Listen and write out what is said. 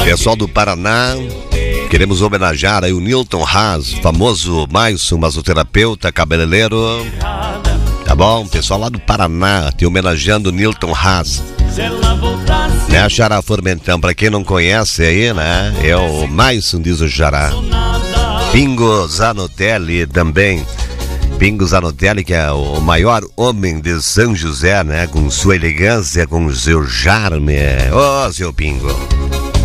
Pessoal do Paraná, queremos homenagear aí o Nilton Haas, famoso Maison, masoterapeuta, cabeleireiro. Tá bom? Pessoal lá do Paraná, te homenageando o Nilton Haas. Né, Xará Formentão, pra quem não conhece aí, né? É o Maison, diz o Xará. Pingo Zanotelli também. Pingo Zanotelli, que é o maior homem de São José, né? Com sua elegância, com seu charme. Ô, seu Pingo.